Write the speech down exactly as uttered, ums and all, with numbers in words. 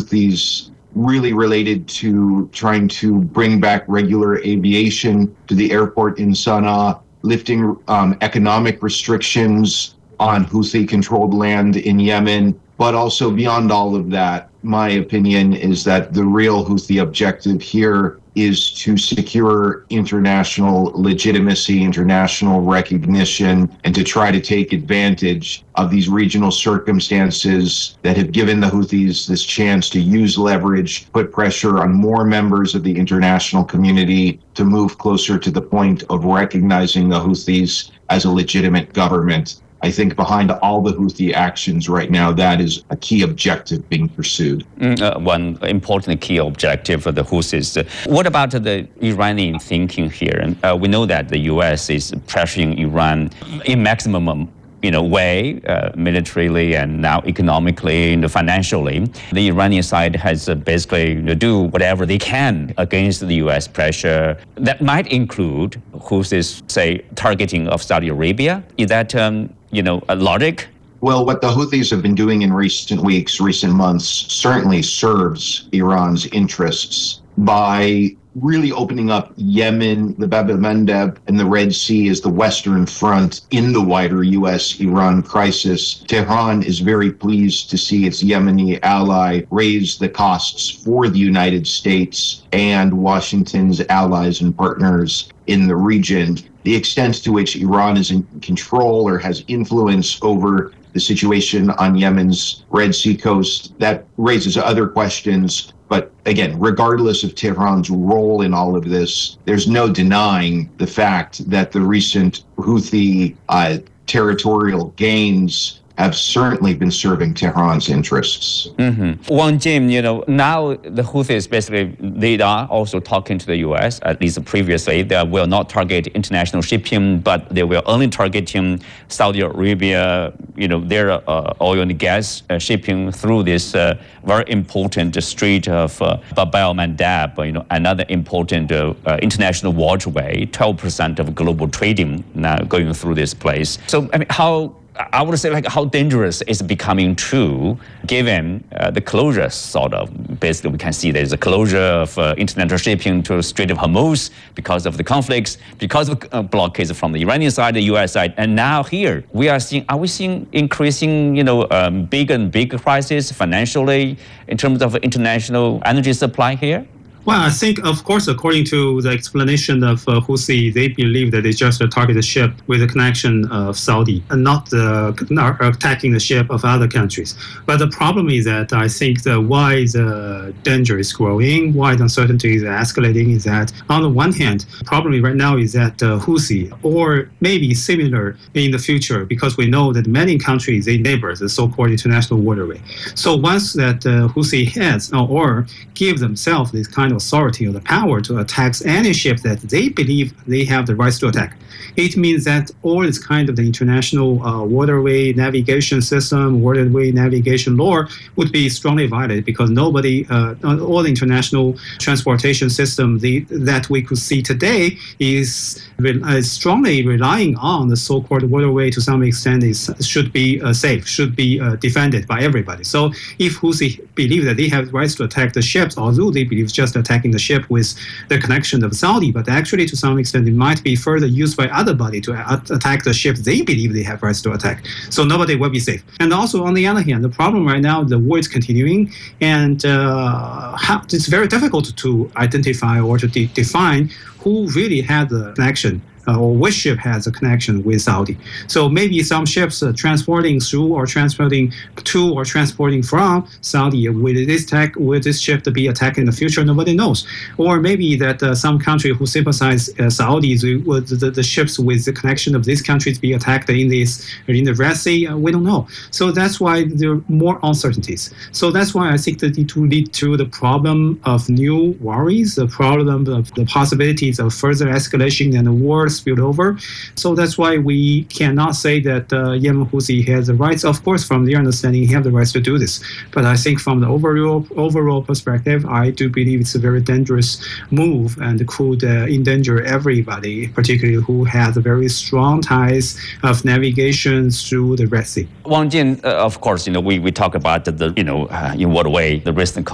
Houthis really related to trying to bring back regular aviation to the airport in Sana'a, lifting um, economic restrictions on Houthi-controlled land in Yemen. But also beyond all of that, my opinion is that the real Houthi objective here is to secure international legitimacy, international recognition, and to try to take advantage of these regional circumstances that have given the Houthis this chance to use leverage, put pressure on more members of the international community to move closer to the point of recognizing the Houthis as a legitimate government. I think behind all the Houthi actions right now, that is a key objective being pursued. Mm, uh, one important key objective for the Houthis. What about the Iranian thinking here? Uh, we know that the U S is pressuring Iran in maximum you know, way, uh, militarily and now economically and financially. The Iranian side has uh, basically you know, do whatever they can against the U S pressure. That might include Houthis, say, targeting of Saudi Arabia. Is that, um, you know, a logic? Well, what the Houthis have been doing in recent weeks, recent months, certainly serves Iran's interests by really opening up Yemen, the Bab el-Mandeb, and the Red Sea as the Western front in the wider U S Iran crisis. Tehran is very pleased to see its Yemeni ally raise the costs for the United States and Washington's allies and partners in the region. The extent to which Iran is in control or has influence over the situation on Yemen's Red Sea coast, that raises other questions. But again, regardless of Tehran's role in all of this, there's no denying the fact that the recent Houthi uh, territorial gains have certainly been serving Tehran's interests. Mm-hmm. Wang Jin, you know, now the Houthis basically, they are also talking to the U S, at least previously. They will not target international shipping, but they will only targeting Saudi Arabia, you know, their uh, oil and gas uh, shipping through this uh, very important strait of uh, Bab el-Mandeb, you know, another important uh, uh, international waterway, twelve percent of global trading now going through this place. So, I mean, how I would say, like, how dangerous is it becoming true, given uh, the closure, sort of. Basically, we can see there's a closure of uh, international shipping to Strait of Hormuz because of the conflicts, because of uh, blockades from the Iranian side, the U S side, and now here we are seeing, are we seeing increasing, you know, um, big and big crisis financially in terms of international energy supply here? Well, I think, of course, according to the explanation of uh, Houthi, they believe that they just uh, target the ship with the connection of Saudi and not, uh, not attacking the ship of other countries. But the problem is that I think that why the danger is growing, why the uncertainty is escalating, is that on the one hand, the problem right now is that uh, Houthi, or maybe similar in the future, because we know that many countries, they neighbor the so-called international waterway. So once that uh, Houthi has or, or give themselves this kind of authority or the power to attack any ship that they believe they have the rights to attack, it means that all this kind of the international uh, waterway navigation system, waterway navigation law would be strongly violated, because nobody, uh, all the international transportation system the, that we could see today is, is strongly relying on the so-called waterway. To some extent, is should be uh, safe, should be uh, defended by everybody. So if Houthi believe that they have rights to attack the ships, although they believe just attacking the ship with the connection of Saudi, but actually to some extent it might be further used by other body to attack the ships they believe they have rights to attack. So nobody will be safe. And also, on the other hand, the problem right now, the war is continuing, and uh, how, it's very difficult to identify or to de define who really had the connection, uh, or which ship has a connection with Saudi. So maybe some ships uh, transporting through or transporting to or transporting from Saudi, will this tech, will this ship to be attacked in the future? Nobody knows. Or maybe that uh, some country who sympathize uh, Saudis with the, the ships with the connection of these countries be attacked in this in the Red Sea. Uh, we don't know. So that's why there are more uncertainties. So that's why I think that it will lead to the problem of new worries, the problem of the possibilities of further escalation and the war spilled over. So that's why we cannot say that uh, Yemen Houthi has the rights. Of course, from their understanding, they have the rights to do this. But I think from the overall overall perspective, I do believe it's a very dangerous move and could uh, endanger everybody, particularly who has very strong ties of navigation through the Red Sea. Wang Jin, uh, of course, you know, we, we talk about the, the you know, uh, in what way the risk and